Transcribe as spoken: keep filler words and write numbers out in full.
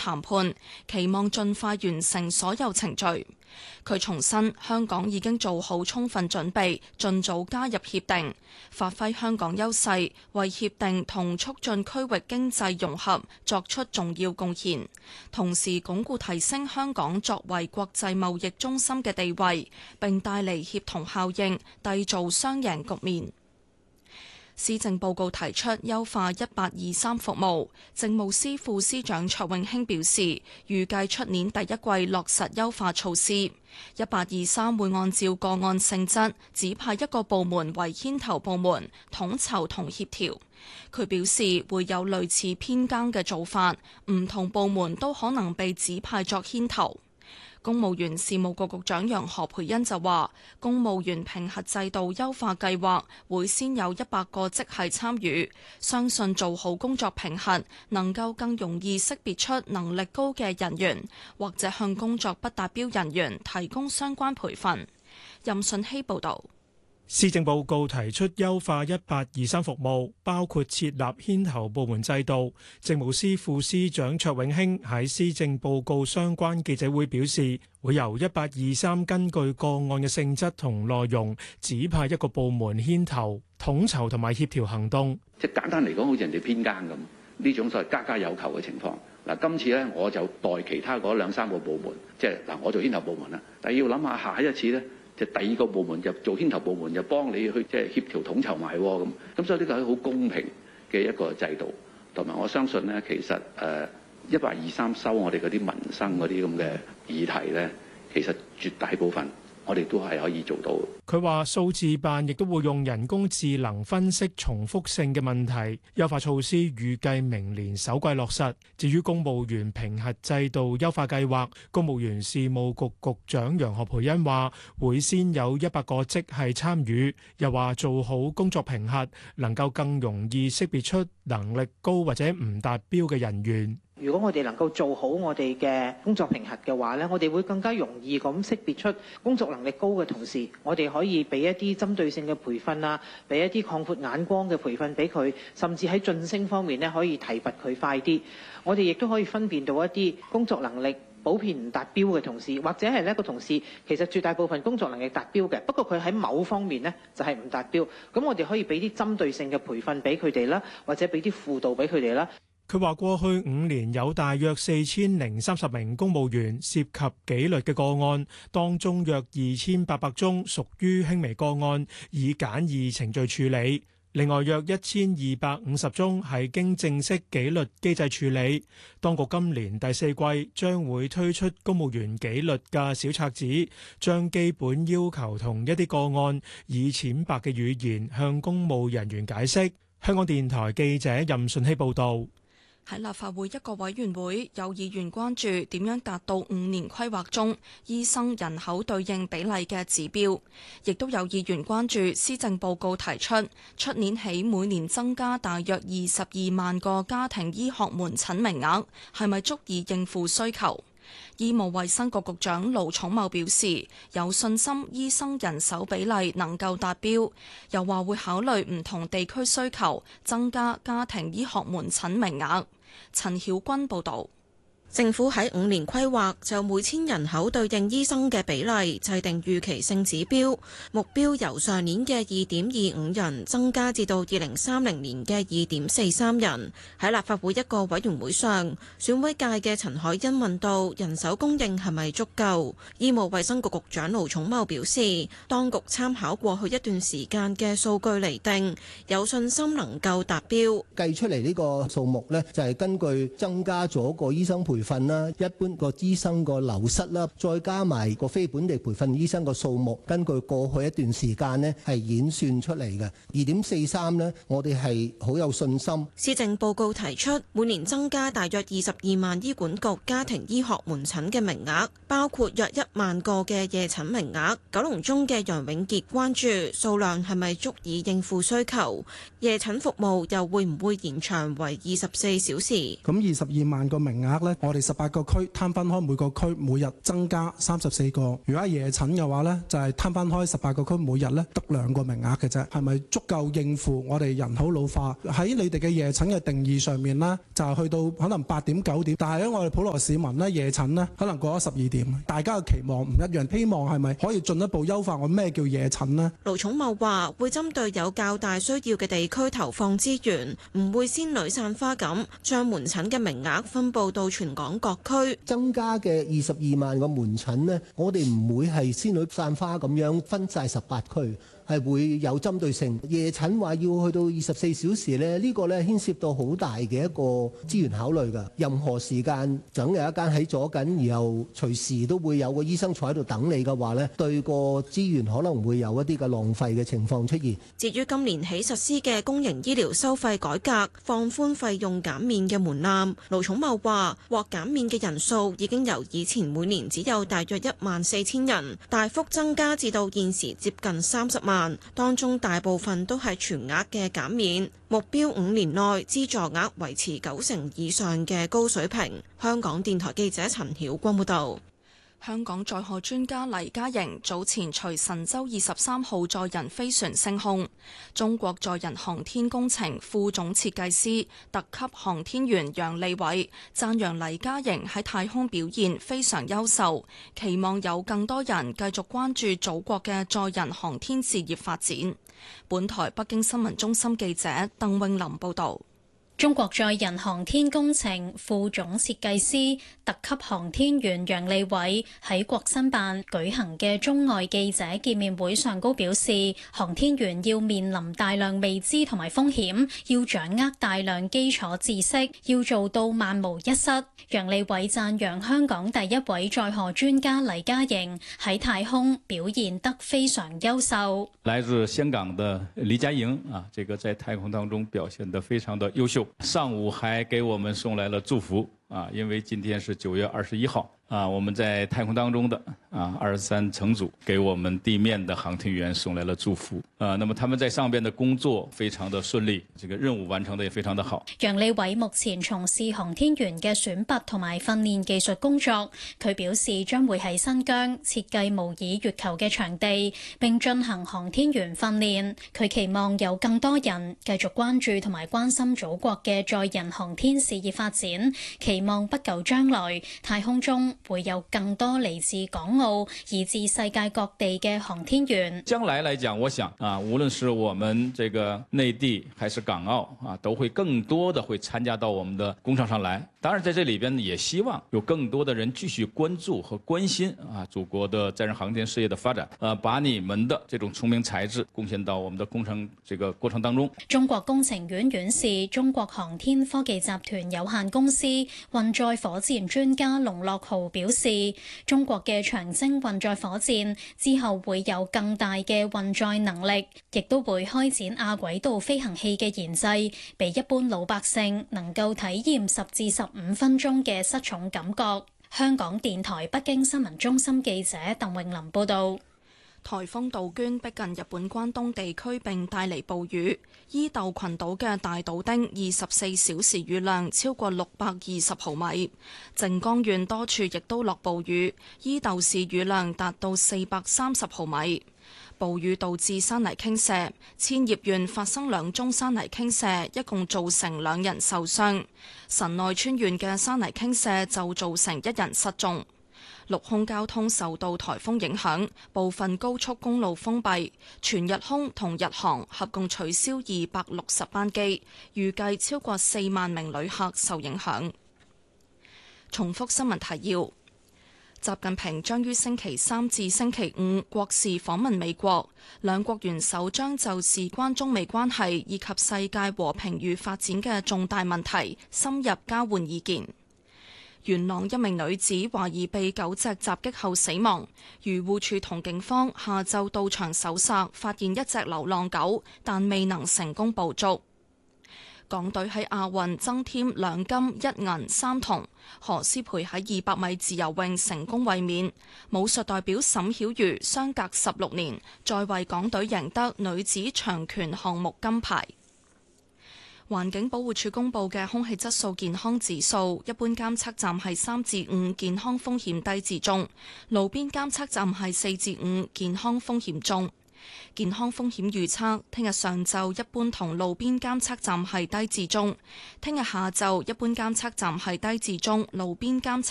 談判，期望盡快完成所有程序。佢重申，香港已經做好充分準備，盡早加入協定，發揮香港優勢，為協定同促進區域經濟融合作出重要貢獻，同時鞏固提升香港作為國際貿易中心嘅地位，並帶嚟協同效應，締造雙贏局面。施政報告提出優化一八二三服務，政務司副司長卓永興表示，預計出年第一季落實優化措施。一八二三會按照個案性質，指派一個部門為牽頭部門，統籌同協調。佢表示會有類似編更嘅做法，唔同部門都可能被指派作牽頭。公務員事務局局長楊何蓓茵就話，公務員評核制度優化計劃會先有一百個職系參與，相信做好工作評核，能夠更容易識別出能力高嘅人員，或者向工作不達標人員提供相關培訓。任信希報導。 施政報告提出優化一八二三服務，包括設立牽頭部門制度。政務司副司長卓永興喺施政報告相關記者會表示，會由一八二三根據個案嘅性質同內容，指派一個部門牽頭、統籌同埋協調行動。 即係簡單嚟講，好似人哋編更咁，呢種所謂家家有求嘅情況。嗱，今次咧我就代其他嗰兩三個部門，即係嗱，我做牽頭部門啦。但係要諗下下一次咧。就第二個部門就做牽頭部門，就幫你去即係協調統籌埋咁，咁所以呢個係好公平嘅一個制度，同埋我相信咧，其實誒一八二三收我哋嗰啲民生嗰啲咁嘅議題咧，其實絕大部分我哋都係可以做到。 佢話數字辦亦都會用人工智能分析重複性嘅問題，優化措施預計明年首季落實。至於公務員評核制度優化計劃，公務員事務局局長楊何蓓茵話會先有一百個職系參與，又話做好工作評核，能夠更容易識別出能力高或者唔達標嘅人員。 如果我哋能夠做好我哋嘅工作評核嘅話咧，我哋會更加容易咁識別出工作能力高嘅同事，我哋可以俾一啲針對性嘅培訓啊，俾一啲擴闊眼光嘅培訓俾佢，甚至喺晉升方面咧可以提拔佢快啲。我哋亦都可以分辨到一啲工作能力普遍唔達標嘅同事，或者係呢個同事其實絕大部分工作能力達標嘅，不過佢喺某方面呢就係唔達標。咁我哋可以俾啲針對性嘅培訓俾佢哋啦，或者俾啲輔導俾佢哋啦。 佢話過去五年有大約四千零三十名公務員涉及紀律嘅個案，當中約二千八百宗屬於輕微個案，以簡易程序處理。另外約一千二百五十宗係經正式紀律機制處理。當局今年第四季將會推出公務員紀律嘅小冊子，將基本要求同一啲個案以淺白嘅語言向公務人員解釋。香港電台記者任順希報導。 喺立法會一個委員會，有議員關注點樣達到五年規劃中醫生人口對應比例嘅指標，亦都有議員關注施政報告提出出年起每年增加大約二十二萬個家庭醫學門診名額，係咪足以應付需求？醫務衛生局局長盧寵茂表示有信心醫生人手比例能夠達標，又話會考慮唔同地區需求，增加家庭醫學門診名額。陳曉君報導。 政府喺五年規劃就每千人口對應醫生嘅比例制定預期性指標，目標由上年嘅二點二五人增加至到二零三零年嘅二點四三人。喺立法會一個委員會上，選委界嘅陳凱欣問到人手供應係咪足夠？醫務衛生局局長盧寵茂表示，當局參考過去一段時間嘅數據釐定，有信心能夠達標。 計出嚟呢個數目呢，就係根據增加咗個醫生培訓啦，一般個醫生個流失啦，再加埋個非本地培訓醫生個數目，根據過去一段時間呢係演算出嚟嘅二點四三呢，我哋係好有信心。 施政報告提出每年增加大約二十二萬醫管局家庭醫學門診嘅名額，包括約一萬個嘅夜診名額。九龍中嘅楊永傑關注數量係咪足以應付需求，夜診服務又會唔會延長為二十四小時？ 咁二十二萬個名額呢， 我哋十八個區攤分開，每個區每日增加三十四個。如果係夜診嘅話呢，就係攤分開十八個區，每日呢得兩個名額嘅啫。係咪足夠應付我哋人口老化？喺你哋嘅夜診嘅定義上面呢，就係去到可能八點九點，但係喺我哋普羅市民呢，夜診呢可能過咗十二點。大家嘅期望唔一樣，希望係咪可以進一步優化我咩叫夜診呢？ 盧寵茂話會針對有較大需要嘅地區投放資源，唔會仙女散花咁將門診嘅名額分佈到全港各區。 增加嘅二十二萬個門診呢，我哋唔會係仙女散花咁樣分晒十八區。係會有針對性。夜診話要去到二十四小時咧，呢個咧牽涉到好大嘅一個資源考慮㗎。任何時間總有一間喺左緊，然後隨時都會有個醫生坐喺度等你嘅話咧，對個資源可能會有一啲嘅浪費嘅情況出現。 至於今年起實施嘅公營醫療收費改革，放寬費用減免嘅門檻，盧寵茂話獲減免嘅人數已經由以前每年只有大約一萬四千人，大幅增加至到現時接近三十萬。當中大部分都係全額嘅減免，目標五年內資助額維持九成以上嘅高水平。香港電台記者陳曉君報導。 香港載荷專家黎嘉瑩早前隨神舟二十三號載人飛船升空，中國載人航天工程副總設計師、特級航天員楊利偉讚揚黎嘉瑩喺太空表現非常優秀，期望有更多人繼續關注祖國嘅載人航天事業發展。本台北京新聞中心記者鄧詠琳報導。 中國載人航天工程副總設計師、特級航天員楊利偉喺國新辦舉行嘅中外記者見面會上高表示，航天員要面臨大量未知同埋風險，要掌握大量基礎知識，要做到萬無一失。楊利偉讚揚香港第一位載荷專家黎嘉瑩喺太空表現得非常優秀。 來自香港的黎嘉瑩啊，這個在太空當中表現得非常的優秀。上午還給我們送來了祝福啊，因為今天是九月二十一號啊，我們在太空當中的啊二十三乘組給我們地面的航天員送來了祝福啊，那麼他們在上邊的工作非常的順利，這個任務完成得也非常的好。 楊利偉目前從事航天員嘅選拔同埋訓練技術工作，佢表示將會喺新疆設計模擬月球嘅場地，並進行航天員訓練。佢期望有更多人繼續關注同埋關心祖國嘅載人航天事業發展，期望不久將來太空中會有更多嚟自港澳以至世界各地嘅航天員。 將來來講，我想啊，無論是我們這個內地還是港澳啊，都會更多的會參加到我們的工程上來。當然，在這裏邊也希望有更多的人繼續關注和關心啊，祖國的載人航天事業的發展。呃，把你們的這種聰明才智貢獻到我們的工程這個過程當中。 中國工程院院士、中國航天科技集團有限公司運載火箭專家龍樂豪表示，中國嘅長征運載火箭之後會有更大嘅運載能力，亦都會開展亞軌道飛行器嘅研製，俾一般老百姓能夠體驗十至十五分鐘嘅失重感覺。香港電台北京新聞中心記者鄧詠琳報道。 颱風杜鵑逼近日本關東地區並帶嚟暴雨，伊豆群島嘅大島町二十四小時雨量超過六百二十毫米，靜岡縣多處亦都落暴雨，伊豆市雨量達到四百三十毫米。暴雨導致山泥傾瀉，千葉縣發生兩宗山泥傾瀉，一共造成兩人受傷。神奈川縣嘅山泥傾瀉就造成一人失蹤。陸空交通受到颱風影響，部分高速公路封閉，全日空同日航合共取消二百六十班機，預計超過四萬名旅客受影響。重複新聞提要：習近平將於星期三至星期五國事訪問美國，兩國元首將就事關中美關係以及世界和平與發展嘅重大問題深入交換意見。元朗一名女子懷疑被狗隻襲擊後死亡，漁護署同警方下晝到場搜索，發現一隻流浪狗，但未能成功捕捉。港隊喺亞運增添兩金一銀三銅，何詩蓓喺二百米自由泳成功衛冕。武術代表沈曉瑜相隔十六年再為港隊贏得女子長拳項目金牌。 環境保護署公布嘅空氣質素健康指數，一般監測站係三至五，健康風險低至中；路邊監測站係四至五，健康風險中。健康風險預測，聽日上晝一般同路邊監測站係低至中，聽日下晝一般監測站係低至中，路邊監測